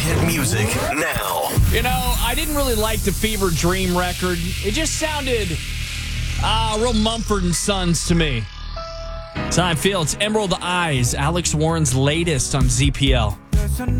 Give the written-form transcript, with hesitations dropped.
hit music now. You know, I didn't really like the Fever Dream record. It just sounded real Mumford and Sons to me. That's how I feel. It's Emerald Eyes, Alex Warren's latest on ZPL.